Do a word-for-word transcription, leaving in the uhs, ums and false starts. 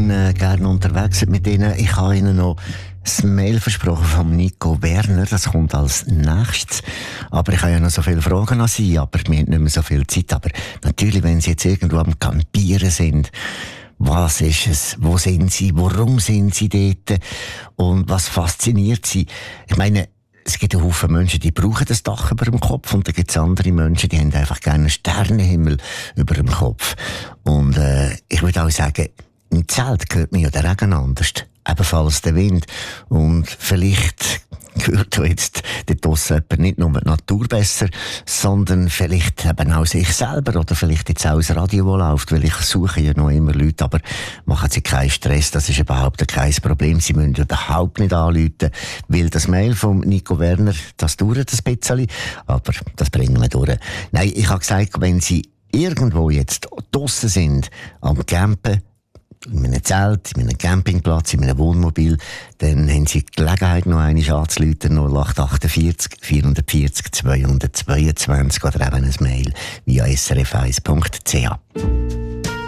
bin äh, gerne unterwegs mit Ihnen. Ich habe Ihnen noch das Mail versprochen von Nico Werner. Das kommt als nächstes. Aber ich habe ja noch so viele Fragen an Sie, aber wir haben nicht mehr so viel Zeit. Aber natürlich, wenn Sie jetzt irgendwo am Campieren sind, was ist es? Wo sind Sie? Warum sind Sie dort? Und was fasziniert Sie? Ich meine, es gibt einen Haufen Menschen, die brauchen das Dach über dem Kopf, und dann gibt es andere Menschen, die haben einfach gerne einen Sternenhimmel über dem Kopf. Und äh, ich würde auch sagen, im Zelt hört man ja den Regen anders, ebenfalls der Wind. Und vielleicht hört jetzt dort draussen jemand nicht nur die Natur besser, sondern vielleicht eben auch sich selber, oder vielleicht jetzt auch das Radio, das läuft, weil ich suche ja noch immer Leute, aber machen Sie keinen Stress, das ist überhaupt kein Problem. Sie müssen überhaupt nicht anrufen, weil das Mail von Nico Werner, das dauert ein bisschen, aber das bringen wir durch. Nein, ich habe gesagt, wenn Sie irgendwo jetzt draussen sind, am Campen, in einem Zelt, in einem Campingplatz, in einem Wohnmobil, dann haben Sie die Gelegenheit, noch einmal anzurufen, null acht achtundvierzig vierhundertvierzig zweihundertzweiundzwanzig oder eben ein Mail via s r f eins punkt c h.